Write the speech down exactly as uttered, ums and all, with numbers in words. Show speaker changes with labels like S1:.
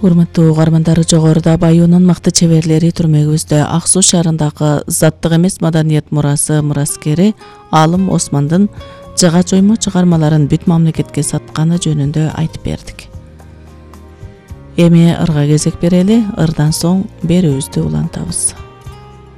S1: Урматтуу угармандар, жогоруда Баюунун макты чеберлери түрмөгүбүздө Ак Суу шаарындагы заттык эмес маданият мурасы мураскери Алым Османдын жыга чоймо чыгармаларын бүт мамлекетке сатканы жөнүндө айтып бердик. Эми ырга кезек берели, ырдан соң берүүбүздү улантабыз.